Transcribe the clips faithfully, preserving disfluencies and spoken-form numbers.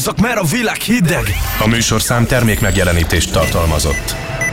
Izzak, mert a világ hideg. A műsorszám termék megjelenítést tartalmazott.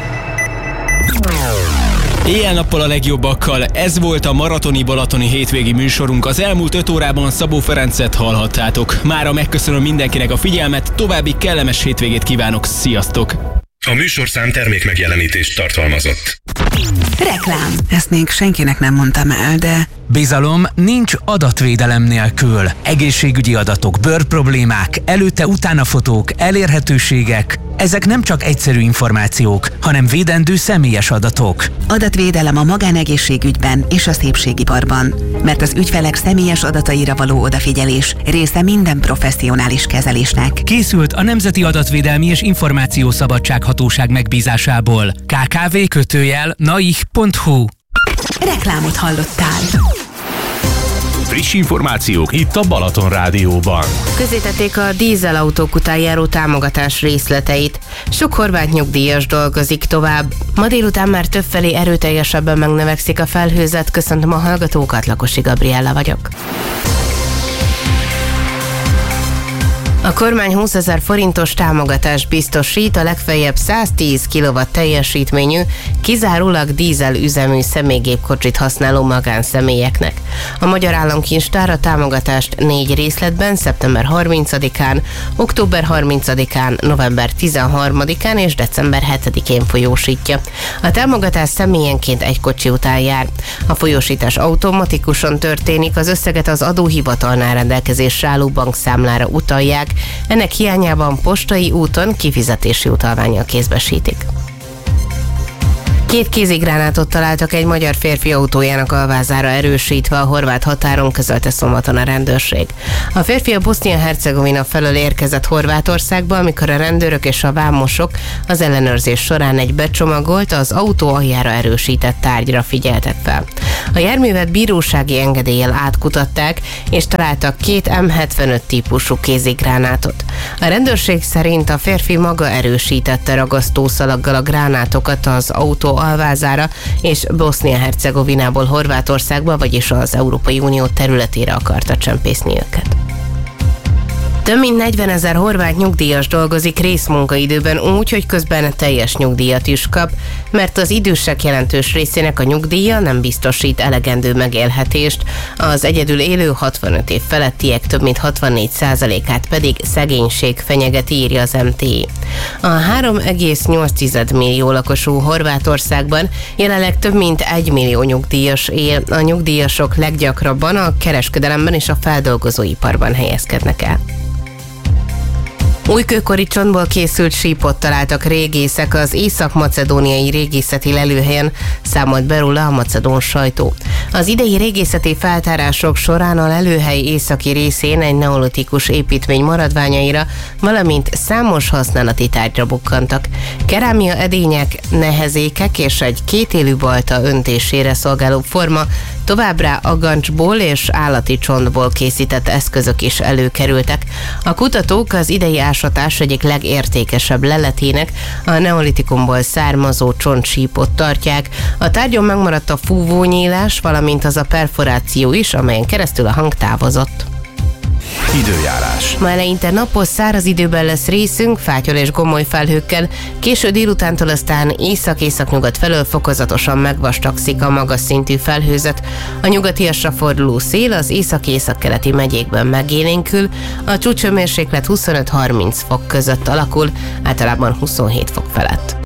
Éjjel-nappal a legjobbakkal, ez volt a maratoni balatoni hétvégi műsorunk. Az elmúlt öt órában Szabó Ferencet hallhattátok. Mára megköszönöm mindenkinek a figyelmet, további kellemes hétvégét kívánok, sziasztok! A műsorszám termék megjelenítést tartalmazott. Reklám. Ezt még senkinek nem mondtam el, de... Bizalom nincs adatvédelem nélkül. Egészségügyi adatok, bőrproblémák, előtte-utána fotók, elérhetőségek. Ezek nem csak egyszerű információk, hanem védendő személyes adatok. Adatvédelem a magánegészségügyben és a szépségiparban. Mert az ügyfelek személyes adataira való odafigyelés része minden professzionális kezelésnek. Készült a Nemzeti Adatvédelmi és Információszabadság Hatóság megbízásából. ká ká vé kötőjel naih pont hu. Reklámot hallottál. Friss információk itt a Balaton Rádióban. Közzétették a dízelautók után járó támogatás részleteit. Sok horvát nyugdíjas dolgozik tovább. Ma délután már többfelé erőteljesebben megnövekszik a felhőzet. Köszöntöm a hallgatókat, Lakosi Gabriella vagyok. A kormány húszezer forintos támogatást biztosít a legfeljebb száztíz kilowatt teljesítményű, kizárólag dízelüzemű személygépkocsit használó magánszemélyeknek. A Magyar Államkincstár a támogatást négy részletben szeptember harmincadikán, október harmincadikán, november tizenharmadikán és december hetedikén folyósítja. A támogatás személyenként egy kocsi után jár. A folyósítás automatikusan történik, az összeget az adóhivatalnál rendelkezésre álló bankszámlára utalják, ennek hiányában postai úton kifizetési utalvánnyal kézbesítik. Két kézigránátot találtak egy magyar férfi autójának alvázára erősítve a horvát határon, közölte szombaton a rendőrség. A férfi a Bosznia-Hercegovina felől érkezett Horvátországba, amikor a rendőrök és a vámosok az ellenőrzés során egy becsomagolt, az autó aljára erősített tárgyra figyeltek fel. A járművet bírósági engedéllyel átkutatták, és találtak két em hetvenöt típusú kézigránátot. A rendőrség szerint a férfi maga erősítette ragasztószalaggal a gránátokat az autó alvázára, és Bosznia-Hercegovinából Horvátországba, vagyis az Európai Unió területére akarta csempészni őket. Több mint negyvenezer horvát nyugdíjas dolgozik részmunkaidőben úgy, hogy közben teljes nyugdíjat is kap, mert az idősek jelentős részének a nyugdíja nem biztosít elegendő megélhetést, az egyedül élő hatvanöt év felettiek több mint hatvannégy százalékát pedig szegénység fenyegeti, írja az em té i. A három egész nyolc millió lakosú Horvátországban jelenleg több mint egy millió nyugdíjas él. A nyugdíjasok leggyakrabban a kereskedelemben és a feldolgozóiparban helyezkednek el. Újkőkori csontból készült sípot találtak régészek az észak-macedóniai régészeti lelőhelyen, számolt be róla a macedón sajtó. Az idei régészeti feltárások során a lelőhely északi részén egy neolitikus építmény maradványaira, valamint számos használati tárgyra bukkantak. Kerámia edények, nehezékek és egy kétélű balta öntésére szolgáló forma, továbbá agancsból és állati csontból készített eszközök is előkerültek. A kutatók az idei ásatás egyik legértékesebb leletének, a neolitikumból származó csontsípot tartják. A tárgyon megmaradt a fúvónyílás, valamint az a perforáció is, amelyen keresztül a hang távozott. Időjárás. Ma eleinte napos, száraz időben lesz részünk, fátyol és gomoly felhőkkel, késő délutántól aztán észak-északnyugat felől fokozatosan megvastagszik a magas szintű felhőzet. A nyugatiasra forduló szél az észak-északkeleti megyékben megélénkül, a csúcshőmérséklet huszonöt-harminc fok között alakul, általában huszonhét fok felett.